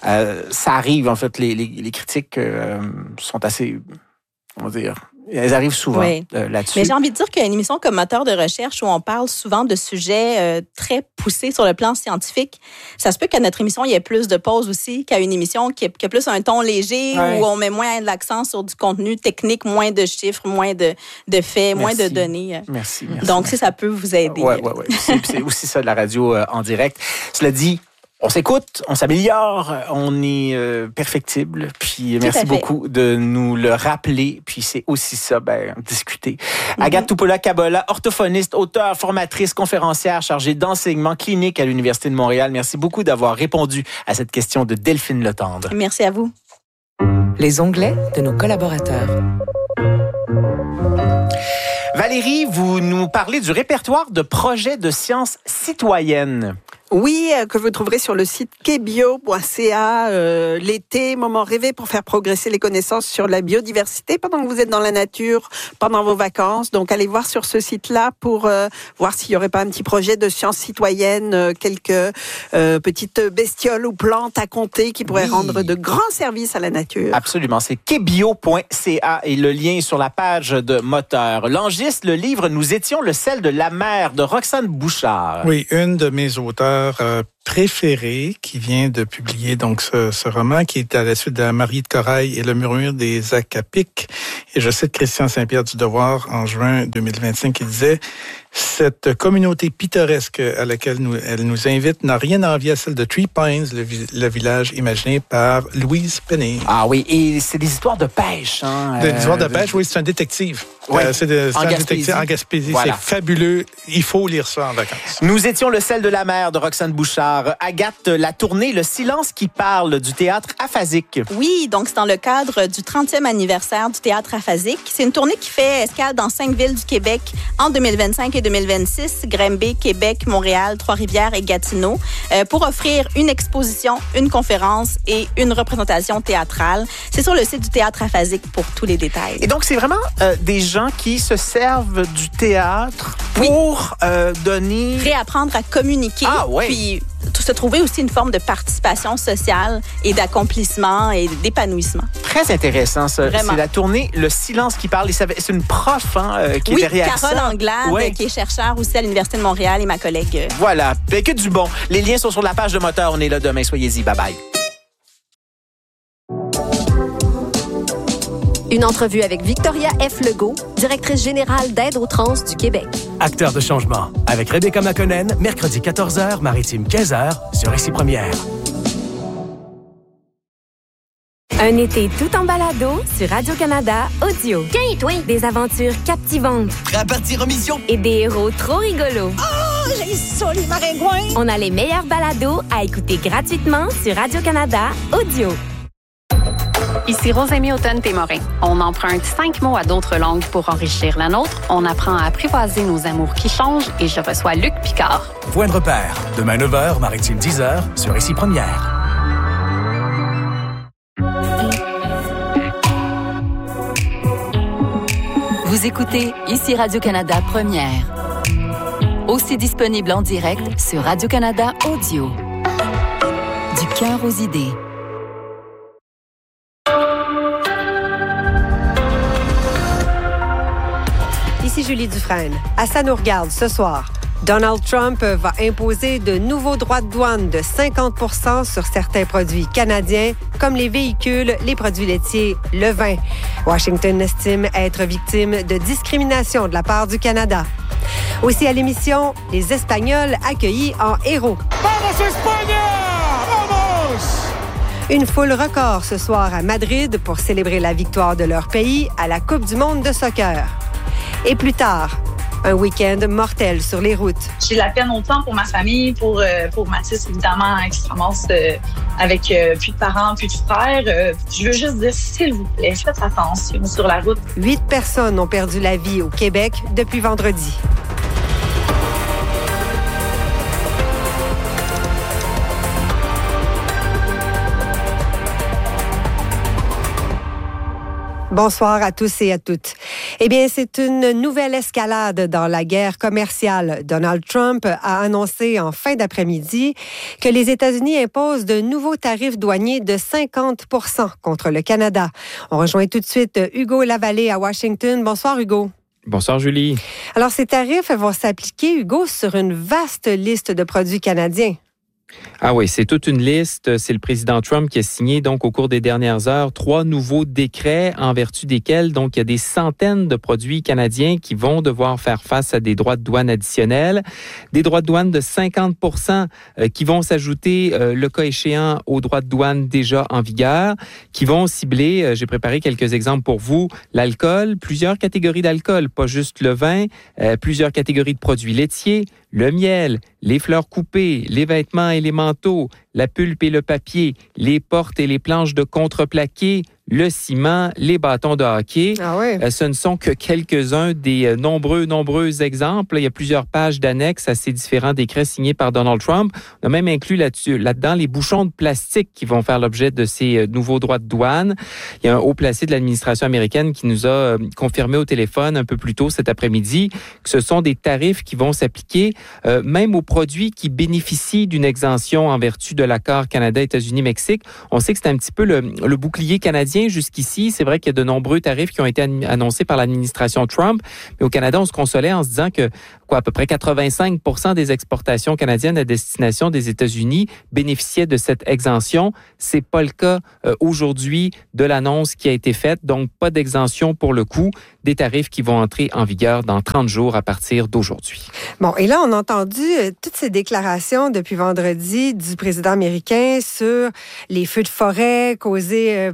Ça arrive, en fait. Les critiques sont assez, on va dire... Elles arrivent souvent là-dessus. Mais j'ai envie de dire qu'une émission comme Moteur de recherche où on parle souvent de sujets très poussés sur le plan scientifique, ça se peut qu'à notre émission, il y ait plus de pauses aussi qu'à une émission qui a plus un ton léger où on met moins l'accent sur du contenu technique, moins de chiffres, moins de faits, moins de données. Merci. Donc, ça peut vous aider. Oui. C'est aussi ça de la radio en direct. Cela dit, On s'écoute, on s'améliore, on est perfectible. Puis merci beaucoup de nous le rappeler. Puis c'est aussi ça, discuter. Agathe Tupola-Cabola, orthophoniste, auteure, formatrice, conférencière chargée d'enseignement clinique à l'Université de Montréal. Merci beaucoup d'avoir répondu à cette question de Delphine Letendre. Merci à vous. Les onglets de nos collaborateurs. Valérie, vous nous parlez du répertoire de projets de sciences citoyennes. Oui, que vous trouverez sur le site quebio.ca. L'été, moment rêvé pour faire progresser les connaissances sur la biodiversité pendant que vous êtes dans la nature, pendant vos vacances. Donc, allez voir sur ce site-là pour voir s'il n'y aurait pas un petit projet de sciences citoyennes, quelques petites bestioles ou plantes à compter qui pourraient rendre de grands services à la nature. Absolument, c'est quebio.ca et le lien est sur la page de Moteur. Langiste, le livre « Nous étions le sel de la mer » de Roxane Bouchard. Oui, une de mes auteurs préféré qui vient de publier donc ce roman qui est à la suite de La Marie de Corail et Le murmure des acapiques. Et je cite Christian Saint-Pierre du Devoir en juin 2025 qui disait « Cette communauté pittoresque à laquelle elle nous invite n'a rien à envier à celle de Three Pines, le village imaginé par Louise Penny. » Ah oui, et c'est des histoires de pêche. Des histoires de pêche, oui, c'est un détective. Oui, c'est un détective en Gaspésie. Voilà. C'est fabuleux. Il faut lire ça en vacances. Nous étions le sel de la mer de Roxane Bouchard. Agathe, la tournée Le silence qui parle du théâtre aphasique. Oui, donc c'est dans le cadre du 30e anniversaire du théâtre aphasique. C'est une tournée qui fait escale dans 5 villes du Québec en 2025 et 2026, Granby, Québec, Montréal, Trois-Rivières et Gatineau, pour offrir une exposition, une conférence et une représentation théâtrale. C'est sur le site du théâtre aphasique pour tous les détails. Et donc, c'est vraiment des gens qui se servent du théâtre pour donner... Réapprendre à communiquer. Ah, ouais. Puis se trouver aussi une forme de participation sociale et d'accomplissement et d'épanouissement. Très intéressant, ça. Vraiment. C'est la tournée Le silence qui parle. Et c'est une prof qui est derrière ça. Oui, Carole Anglade, qui est chercheure aussi à l'Université de Montréal et ma collègue. Voilà, que du bon. Les liens sont sur la page de Moteur. On est là demain. Soyez-y. Bye-bye. Une entrevue avec Victoria F. Legault, directrice générale d'Aide aux trans du Québec. Acteur de changement, avec Rebecca McConnell, mercredi 14h, maritime 15h, sur Récit Première. Un été tout en balado sur Radio-Canada Audio. Des aventures captivantes. Prêt à partir en mission? Et des héros trop rigolos. Oh, j'ai ça, les maringouins! On a les meilleurs balados à écouter gratuitement sur Radio-Canada Audio. Ici Rosemée Automne-Témorin. On emprunte 5 mots à d'autres langues pour enrichir la nôtre. On apprend à apprivoiser nos amours qui changent et je reçois Luc Picard. Point de repère. Demain 9h, maritime 10h, sur Récit Première. Vous écoutez ici Radio-Canada Première. Aussi disponible en direct sur Radio-Canada Audio. Du cœur aux idées. Ici Julie Dufresne. À Ça nous regarde ce soir. Donald Trump va imposer de nouveaux droits de douane de 50 % sur certains produits canadiens, comme les véhicules, les produits laitiers, le vin. Washington estime être victime de discrimination de la part du Canada. Aussi à l'émission, les Espagnols accueillis en héros. Vamos España! Vamos! Une foule record ce soir à Madrid pour célébrer la victoire de leur pays à la Coupe du monde de soccer. Et plus tard, un week-end mortel sur les routes. J'ai la peine autant pour ma famille, pour Mathis, évidemment, Extramos, avec plus de parents, plus de frères. Je veux juste dire, s'il vous plaît, faites attention sur la route. 8 personnes ont perdu la vie au Québec depuis vendredi. Bonsoir à tous et à toutes. Eh bien, c'est une nouvelle escalade dans la guerre commerciale. Donald Trump a annoncé en fin d'après-midi que les États-Unis imposent de nouveaux tarifs douaniers de 50 % contre le Canada. On rejoint tout de suite Hugo Lavallée à Washington. Bonsoir, Hugo. Bonsoir, Julie. Alors, ces tarifs vont s'appliquer, Hugo, sur une vaste liste de produits canadiens. Ah oui, c'est toute une liste. C'est le président Trump qui a signé, donc, au cours des dernières heures, 3 nouveaux décrets en vertu desquels, donc, il y a des centaines de produits canadiens qui vont devoir faire face à des droits de douane additionnels. Des droits de douane de 50% qui vont s'ajouter, le cas échéant, aux droits de douane déjà en vigueur, qui vont cibler, j'ai préparé quelques exemples pour vous, l'alcool, plusieurs catégories d'alcool, pas juste le vin, plusieurs catégories de produits laitiers, le miel, les fleurs coupées, les vêtements et les manteaux, la pulpe et le papier, les portes et les planches de contreplaqué, le ciment, les bâtons de hockey. Ah oui. Ce ne sont que quelques-uns des nombreux exemples. Il y a plusieurs pages d'annexes à ces différents décrets signés par Donald Trump. On a même inclus là-dedans les bouchons de plastique qui vont faire l'objet de ces nouveaux droits de douane. Il y a un haut placé de l'administration américaine qui nous a confirmé au téléphone un peu plus tôt cet après-midi que ce sont des tarifs qui vont s'appliquer même aux produits qui bénéficient d'une exemption en vertu de l'accord Canada-États-Unis-Mexique. On sait que c'est un petit peu le bouclier canadien jusqu'ici. C'est vrai qu'il y a de nombreux tarifs qui ont été annoncés par l'administration Trump, mais au Canada, on se consolait en se disant que à peu près 85% des exportations canadiennes à destination des États-Unis bénéficiaient de cette exemption. C'est pas le cas aujourd'hui de l'annonce qui a été faite, donc pas d'exemption pour le coup, des tarifs qui vont entrer en vigueur dans 30 jours à partir d'aujourd'hui. Bon, et là, on a entendu toutes ces déclarations depuis vendredi du président américain sur les feux de forêt causés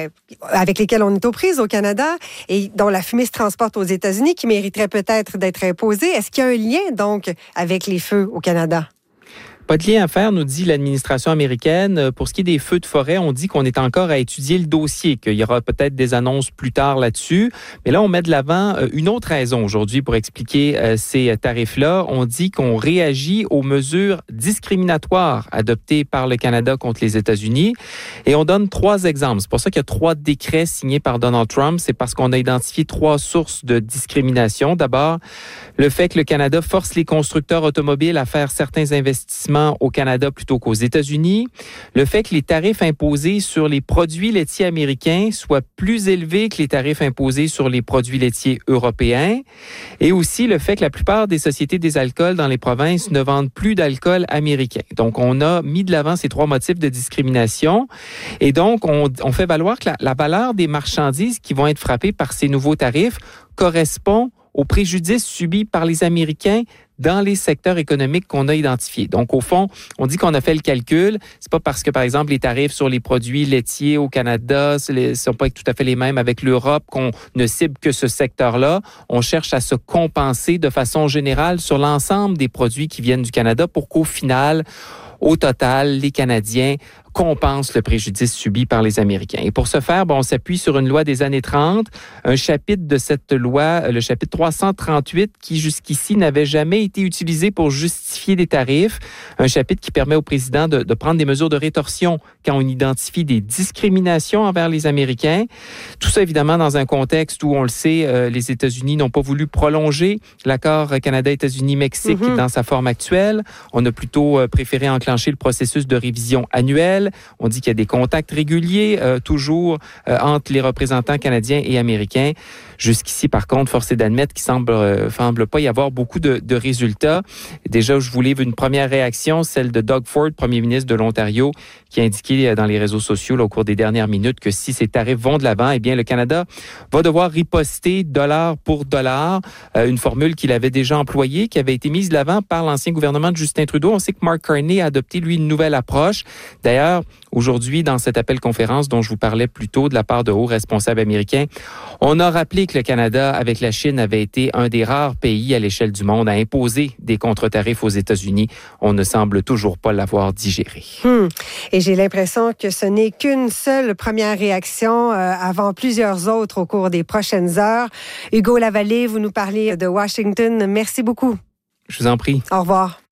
avec lesquels on est aux prises au Canada et dont la fumée se transporte aux États-Unis, qui mériterait peut-être d'être imposée. Est-ce qu'il y a un lien, donc, avec les feux au Canada? Pas de lien à faire, nous dit l'administration américaine. Pour ce qui est des feux de forêt, on dit qu'on est encore à étudier le dossier, qu'il y aura peut-être des annonces plus tard là-dessus. Mais là, on met de l'avant une autre raison aujourd'hui pour expliquer ces tarifs-là. On dit qu'on réagit aux mesures discriminatoires adoptées par le Canada contre les États-Unis. Et on donne 3 exemples. C'est pour ça qu'il y a 3 décrets signés par Donald Trump. C'est parce qu'on a identifié 3 sources de discrimination. D'abord, le fait que le Canada force les constructeurs automobiles à faire certains investissements au Canada plutôt qu'aux États-Unis, le fait que les tarifs imposés sur les produits laitiers américains soient plus élevés que les tarifs imposés sur les produits laitiers européens, et aussi le fait que la plupart des sociétés des alcools dans les provinces ne vendent plus d'alcool américain. Donc, on a mis de l'avant ces 3 motifs de discrimination, et donc on fait valoir que la valeur des marchandises qui vont être frappées par ces nouveaux tarifs correspond aux préjudices subis par les Américains dans les secteurs économiques qu'on a identifiés. Donc, au fond, on dit qu'on a fait le calcul. C'est pas parce que, par exemple, les tarifs sur les produits laitiers au Canada ne sont pas tout à fait les mêmes avec l'Europe qu'on ne cible que ce secteur-là. On cherche à se compenser de façon générale sur l'ensemble des produits qui viennent du Canada pour qu'au final, au total, les Canadiens compensent le préjudice subi par les Américains. Et pour ce faire, on s'appuie sur une loi des années 30, un chapitre de cette loi, le chapitre 338, qui jusqu'ici n'avait jamais été utilisé pour justifier des tarifs. Un chapitre qui permet au président de prendre des mesures de rétorsion quand on identifie des discriminations envers les Américains. Tout ça, évidemment, dans un contexte où, on le sait, les États-Unis n'ont pas voulu prolonger l'accord Canada-États-Unis-Mexique dans sa forme actuelle. On a plutôt préféré enclencher le processus de révision annuelle. On dit qu'il y a des contacts réguliers, toujours entre les représentants canadiens et américains. Jusqu'ici, par contre, force est d'admettre qu'il semble pas y avoir beaucoup de résultats. Déjà, je vous livre une première réaction, celle de Doug Ford, premier ministre de l'Ontario, qui a indiqué dans les réseaux sociaux au cours des dernières minutes que si ces tarifs vont de l'avant, eh bien, le Canada va devoir riposter dollar pour dollar, une formule qu'il avait déjà employée, qui avait été mise de l'avant par l'ancien gouvernement de Justin Trudeau. On sait que Mark Carney a adopté, lui, une nouvelle approche. D'ailleurs, aujourd'hui, dans cet appel-conférence dont je vous parlais plus tôt de la part de hauts responsables américains, on a rappelé que le Canada, avec la Chine, avait été un des rares pays à l'échelle du monde à imposer des contre-tarifs aux États-Unis. On ne semble toujours pas l'avoir digéré. Et j'ai l'impression que ce n'est qu'une seule première réaction avant plusieurs autres au cours des prochaines heures. Hugo Lavallée, vous nous parlez de Washington. Merci beaucoup. Je vous en prie. Au revoir.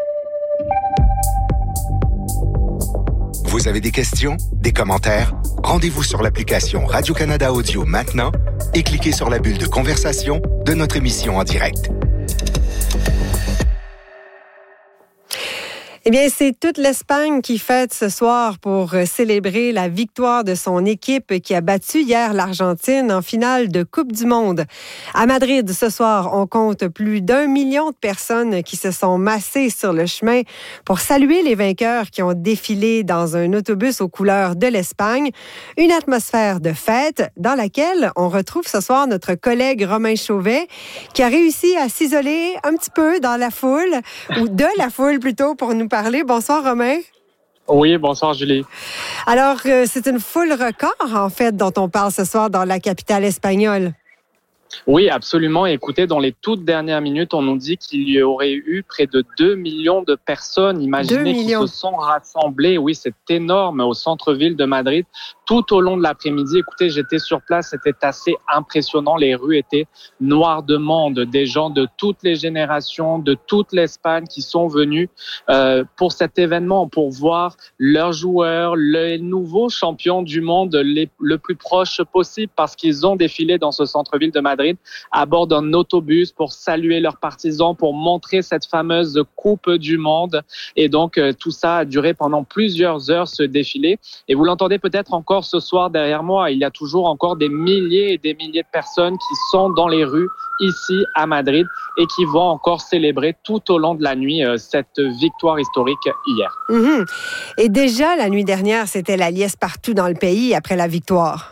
Vous avez des questions, des commentaires? Rendez-vous sur l'application Radio-Canada Audio maintenant et cliquez sur la bulle de conversation de notre émission en direct. Eh bien, c'est toute l'Espagne qui fête ce soir pour célébrer la victoire de son équipe qui a battu hier l'Argentine en finale de Coupe du Monde. À Madrid, ce soir, on compte plus d'1 million de personnes qui se sont massées sur le chemin pour saluer les vainqueurs qui ont défilé dans un autobus aux couleurs de l'Espagne. Une atmosphère de fête dans laquelle on retrouve ce soir notre collègue Romain Chauvet qui a réussi à s'isoler un petit peu dans la foule, ou de la foule plutôt, pour nous parler. Bonsoir Romain. Oui, bonsoir Julie. Alors, c'est une foule record en fait dont on parle ce soir dans la capitale espagnole. Oui, absolument. Écoutez, dans les toutes dernières minutes, on nous dit qu'il y aurait eu près de 2 millions de personnes, imaginez, qui se sont rassemblées. Oui, c'est énorme, au centre-ville de Madrid, tout au long de l'après-midi. Écoutez, j'étais sur place, c'était assez impressionnant. Les rues étaient noires de monde, des gens de toutes les générations, de toute l'Espagne qui sont venus pour cet événement, pour voir leurs joueurs, les nouveaux champions du monde le plus proche possible, parce qu'ils ont défilé dans ce centre-ville de Madrid à bord d'un autobus pour saluer leurs partisans, pour montrer cette fameuse Coupe du Monde. Et donc, tout ça a duré pendant plusieurs heures, ce défilé. Et vous l'entendez peut-être encore ce soir derrière moi, il y a toujours encore des milliers et des milliers de personnes qui sont dans les rues ici à Madrid et qui vont encore célébrer tout au long de la nuit cette victoire historique hier. Mmh. Et déjà, la nuit dernière, c'était la liesse partout dans le pays après la victoire.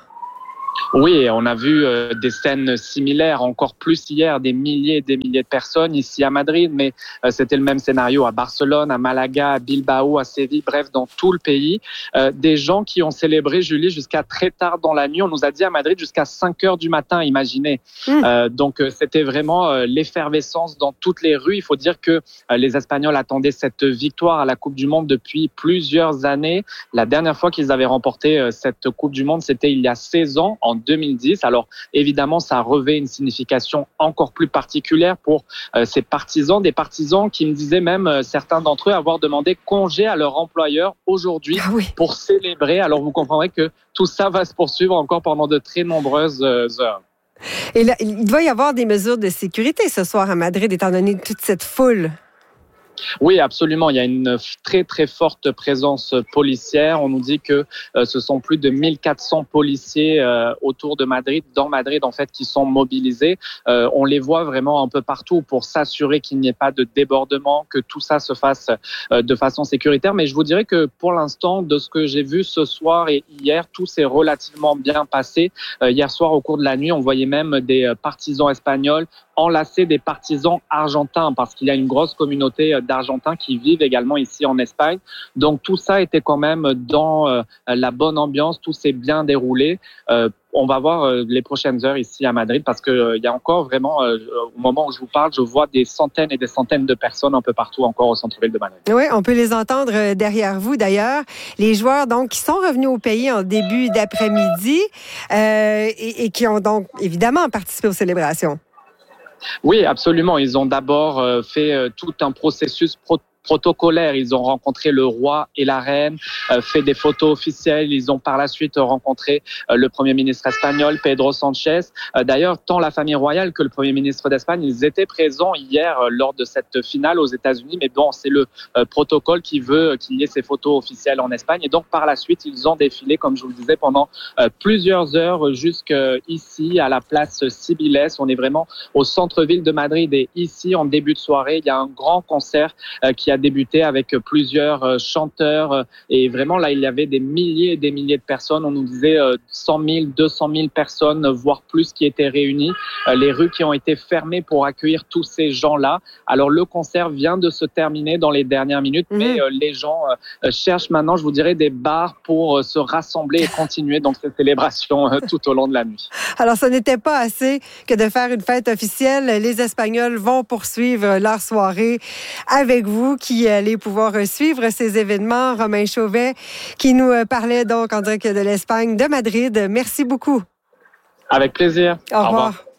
Oui, on a vu des scènes similaires, encore plus hier, des milliers et des milliers de personnes ici à Madrid, mais c'était le même scénario à Barcelone, à Malaga, à Bilbao, à Séville, bref, dans tout le pays. Des gens qui ont célébré, Julie, jusqu'à très tard dans la nuit. On nous a dit à Madrid jusqu'à 5 heures du matin, imaginez. Donc, c'était vraiment l'effervescence dans toutes les rues. Il faut dire que les Espagnols attendaient cette victoire à la Coupe du Monde depuis plusieurs années. La dernière fois qu'ils avaient remporté cette Coupe du Monde, c'était il y a 16 ans, en 2010. Alors, évidemment, ça revêt une signification encore plus particulière pour ces partisans, des partisans qui me disaient même, certains d'entre eux, avoir demandé congé à leur employeur aujourd'hui pour célébrer. Alors, vous comprendrez que tout ça va se poursuivre encore pendant de très nombreuses heures. Et là, il doit y avoir des mesures de sécurité ce soir à Madrid, étant donné toute cette foule. Oui, absolument. Il y a une très, très forte présence policière. On nous dit que ce sont plus de 1400 policiers autour de Madrid, dans Madrid, en fait, qui sont mobilisés. On les voit vraiment un peu partout pour s'assurer qu'il n'y ait pas de débordement, que tout ça se fasse de façon sécuritaire. Mais je vous dirais que pour l'instant, de ce que j'ai vu ce soir et hier, tout s'est relativement bien passé. Hier soir, au cours de la nuit, on voyait même des partisans espagnols enlacer des partisans argentins, parce qu'il y a une grosse communauté d'Argentins qui vivent également ici en Espagne. Donc tout ça était quand même dans la bonne ambiance, tout s'est bien déroulé. On va voir les prochaines heures ici à Madrid, parce que il y a encore vraiment, au moment où je vous parle, je vois des centaines et des centaines de personnes un peu partout encore au centre-ville de Madrid. Oui, on peut les entendre derrière vous d'ailleurs. Les joueurs donc qui sont revenus au pays en début d'après-midi et qui ont donc évidemment participé aux célébrations. Oui, absolument. Ils ont d'abord fait tout un processus protocolaire. Ils ont rencontré le roi et la reine, fait des photos officielles. Ils ont par la suite rencontré le Premier ministre espagnol, Pedro Sánchez. D'ailleurs, tant la famille royale que le Premier ministre d'Espagne, ils étaient présents hier lors de cette finale aux États-Unis. Mais bon, c'est le protocole qui veut qu'il y ait ces photos officielles en Espagne. Et donc, par la suite, ils ont défilé, comme je vous le disais, pendant plusieurs heures jusqu'ici, à la place Cibeles. On est vraiment au centre-ville de Madrid. Et ici, en début de soirée, il y a un grand concert qui a débuté avec plusieurs chanteurs et vraiment là il y avait des milliers et des milliers de personnes. On nous disait 100 000, 200 000 personnes, voire plus, qui étaient réunies. Les rues qui ont été fermées pour accueillir tous ces gens-là. Alors le concert vient de se terminer dans les dernières minutes, mais les gens cherchent maintenant, je vous dirais, des bars pour se rassembler et continuer donc cette célébration tout au long de la nuit. Alors ce n'était pas assez que de faire une fête officielle. Les Espagnols vont poursuivre leur soirée avec vous, qui allez pouvoir suivre ces événements. Romain Chauvet, qui nous parlait donc en direct de l'Espagne, de Madrid. Merci beaucoup. Avec plaisir. Au revoir.